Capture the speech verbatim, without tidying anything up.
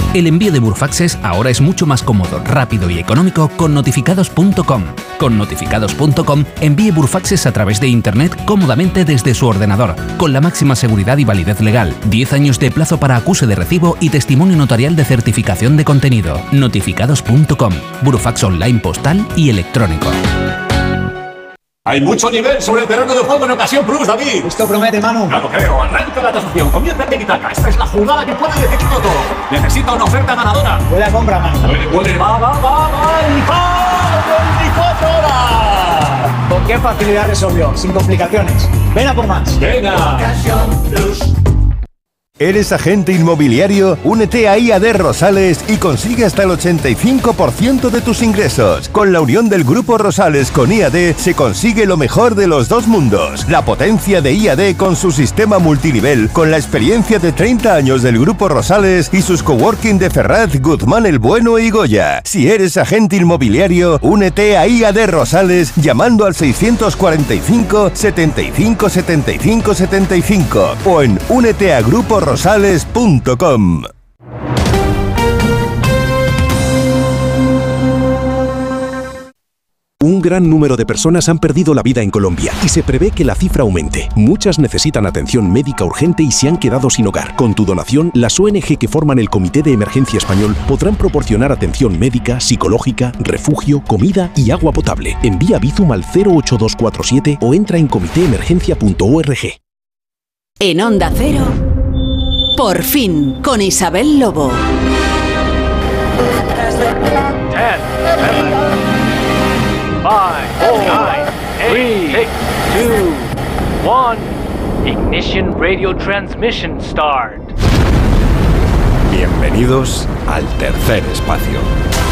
El envío de Burofaxes ahora es mucho más cómodo, rápido y económico con notificados punto com. Con notificados punto com envíe Burofaxes a través de Internet cómodamente desde su ordenador, con la máxima seguridad y validez legal, diez años de plazo para acuse de recibo y testimonio notarial de certificación de contenido. notificados punto com. Burofax online postal y electrónico. Hay mucho nivel sobre el terreno de juego en Ocasión Plus, David. Esto promete, Manu. Ya lo creo. Arranca la tasación. Comienza en Tiki-Taka. Esta es la jugada que puede decidirlo todo. Necesita una oferta ganadora. Buena compra, Manu. Puede, puede. Va, va, va, va. Y va. veinticuatro horas. ¿Con qué facilidad resolvió? Sin complicaciones. Ven a por más. Venga. Ocasión Plus. ¿Eres agente inmobiliario? Únete a I A D Rosales y consigue hasta el ochenta y cinco por ciento de tus ingresos. Con la unión del Grupo Rosales con I A D se consigue lo mejor de los dos mundos. La potencia de I A D con su sistema multinivel, con la experiencia de treinta años del Grupo Rosales y sus coworking de Ferraz, Guzmán el Bueno y Goya. Si eres agente inmobiliario, únete a I A D Rosales llamando al seiscientos cuarenta y cinco, setenta y cinco, setenta y cinco, setenta y cinco o en únete a Grupo Rosales punto com. Un gran número de personas han perdido la vida en Colombia y se prevé que la cifra aumente. Muchas necesitan atención médica urgente y se han quedado sin hogar. Con tu donación, las O N G que forman el Comité de Emergencia Español podrán proporcionar atención médica, psicológica, refugio, comida y agua potable. Envía Bizum al cero ocho dos cuatro siete o entra en comité emergencia punto org. En Onda Cero, Por fin, con Isabel Lobo. ten, seven, five, four, nine, three, six, two, one. Ignition radio transmission start. Bienvenidos al tercer espacio.